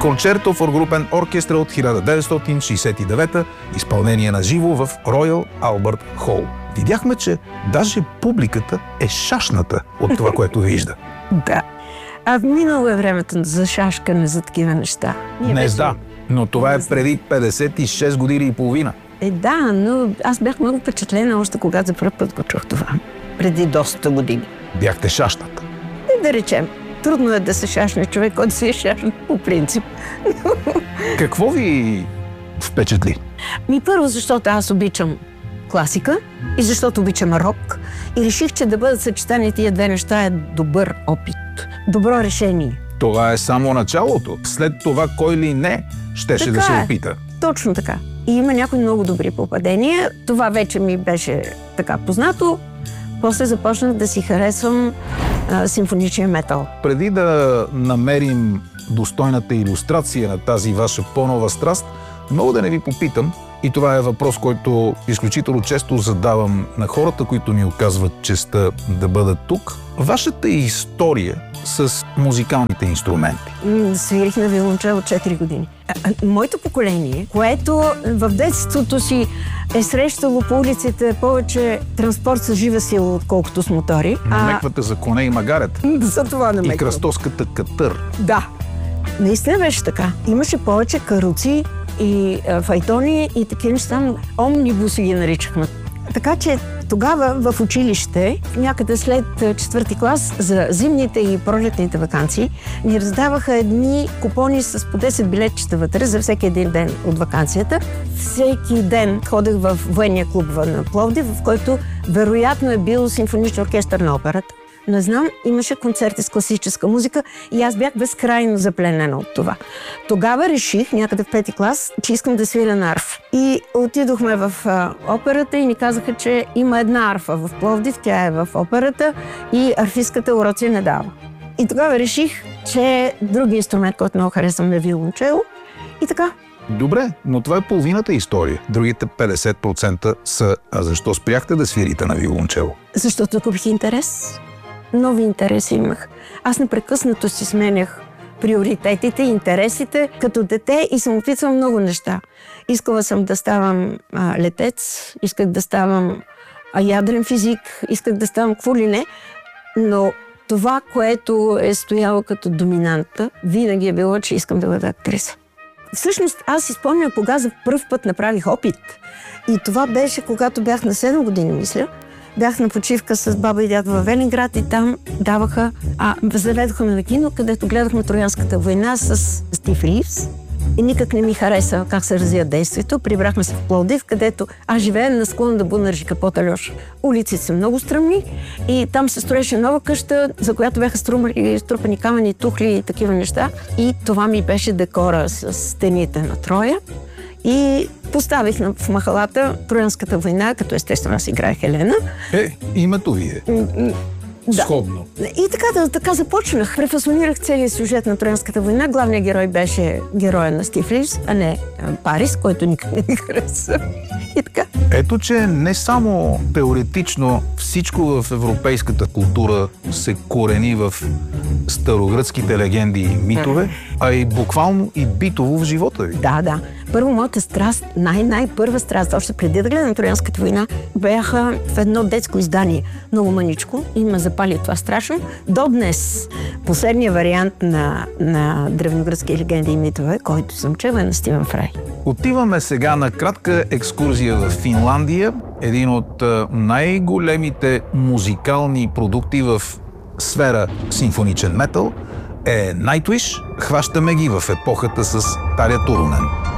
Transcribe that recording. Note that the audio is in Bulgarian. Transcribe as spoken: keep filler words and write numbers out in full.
Концерто фор групен оркестра от хиляда деветстотин шейсет и девета, изпълнение на живо в Роял Албърт Хол. Видяхме, че даже публиката е шашната от това, което вижда. Да. А минало е времето за шашкане за такива неща. Ние Днес да, но това е преди петдесет и шест години и половина. Е, да, но аз бях много впечатлена още когато за първи път го чух това. Преди доста години. Бяхте шашната. И да речем, трудно е да се шашне човек, който си е шашен по принцип. Какво ви впечатли? Ми първо, защото аз обичам класика и защото обичам рок. И реших, че да бъдат съчетани тия две неща е добър опит. Добро решение. Това е само началото. След това кой ли не щеше така да се е. опита. Точно така. И има някои много добри попадения. Това вече ми беше така познато. После започнах да си харесвам а, симфоничния метал. Преди да намерим достойната илюстрация на тази ваша по-нова страст, мога да не ви попитам, и това е въпрос, който изключително често задавам на хората, които ни оказват честта да бъдат тук. Вашата история с музикалните инструменти. Свирих на виолончел от четири години. Моето поколение, което в детството си е срещало по улиците повече транспорт с жива сила, отколкото с мотори. Намеквате за коне и магарет. За това намеквам. И кръстоската катър. Да. Наистина беше така. Имаше повече каруци и а, файтони и такива неща. Омнибуси ги наричахме. Така че тогава в училище, някъде след четвърти клас, за зимните и пролетните ваканции, ни раздаваха едни купони с по десет билетчета вътре за всеки един ден от ваканцията. Всеки ден ходех в военния клуб на Пловдив, в който вероятно е бил симфоничен оркестър на операта. Не знам, имаше концерти с класическа музика и аз бях безкрайно запленена от това. Тогава реших, някъде в пети клас, че искам да свиря на арфа. И отидохме в а, операта и ни казаха, че има една арфа в Пловдив, тя е в операта и арфистката уроци не дава. И тогава реших, че други инструмент, който много харесвам, е виолончело. И така. Добре, но това е половината история. Другите петдесет процента са, а защо спряхте да свирите на виолончело? Защото купих интерес. Нови интереси имах. Аз непрекъснато си сменях приоритетите, интересите като дете и съм опитвала много неща. Искала съм да ставам а, летец, исках да ставам а, ядрен физик, исках да ставам какво ли не, но това, което е стояло като доминанта, винаги е било, че искам да бъда актриса. Всъщност, аз си спомням, кога за пръв път направих опит. И това беше, когато бях на седем години, мисля. Бях на почивка с баба и дядо във Велинград и там даваха... А, заведоха ме на кино, където гледахме Троянската война с Стив Ривз. И никак не ми хареса как се развия действието. Прибрахме се в Пловдив, където аз живея на склон да Бунаржи Капот Алеша. Улиците са много стръмни и там се строеше нова къща, за която бяха струпани, струпани камъни, тухли и такива неща. И това ми беше декора с стените на Троя. И поставих в махалата Троянската война, като естествено аз играех Елена. Е, името ви е да. Сходно. И така, така започнах. Префасонирах целият сюжет на Троянската война. Главният герой беше героя на Стив Ривз, а не Парис, който никак не ми хареса. И така. Ето, че не само теоретично всичко в европейската култура се корени в старогръцките легенди и митове, а и буквално и битово в живота ви. Да, да. Първо, моята страст, най-най-първа страст, още преди да гледам Троянската война, бяха в едно детско издание. Много мъничко и ме запали това страшно. До днес последният вариант на, на древногръцки легенди и митове, който съм чела, е на Стивен Фрай. Отиваме сега на кратка екскурзия в Финландия, един от най-големите музикални продукти в сфера симфоничен метал е Nightwish. Хващаме ги в епохата с Тарja Turunen.